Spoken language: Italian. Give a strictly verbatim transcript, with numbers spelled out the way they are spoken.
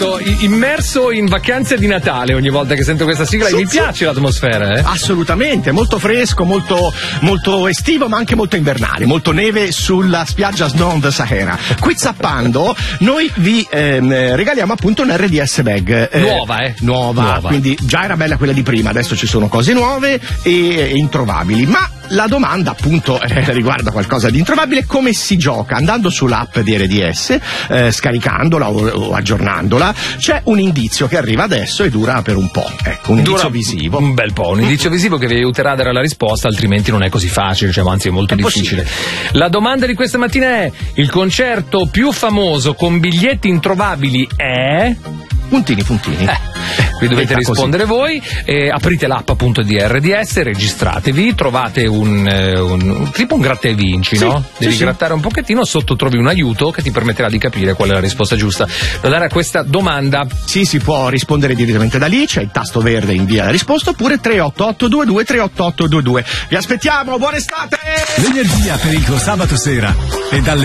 sento immerso in vacanze di Natale ogni volta che sento questa sigla, sì, e mi sì. piace l'atmosfera. Eh? Assolutamente, molto fresco, molto, molto estivo, ma anche molto invernale, molto neve sulla spiaggia Snow de Sahara. Qui zappando, noi vi ehm, regaliamo appunto un R D S bag. Eh, nuova, eh? Nuova, nuova, quindi già era bella quella di prima, adesso ci sono cose nuove e, e introvabili, ma la domanda appunto eh, riguarda qualcosa di introvabile. Come si gioca? Andando sull'app di R D S, eh, scaricandola o, o aggiornandola, c'è un indizio che arriva adesso e dura per un po', ecco, un indizio dura visivo, un bel po', un indizio visivo che vi aiuterà a dare la risposta, altrimenti non è così facile, cioè, anzi è molto è difficile. Possibile. La domanda di questa mattina è: il concerto più famoso con biglietti introvabili è... Puntini, puntini. Eh, vi dovete rispondere così. Voi, eh, aprite l'app appunto di R D S, registratevi, trovate un, eh, un tipo un gratta e vinci, sì, no? Devi sì, grattare sì. un pochettino, sotto trovi un aiuto che ti permetterà di capire qual è la risposta giusta da dare a questa domanda. Sì, si può rispondere direttamente da lì, c'è il tasto verde invia la risposta, oppure tre otto otto due due tre otto otto due due. Vi aspettiamo, buona estate! L'energia per il tuo sabato sera è dalle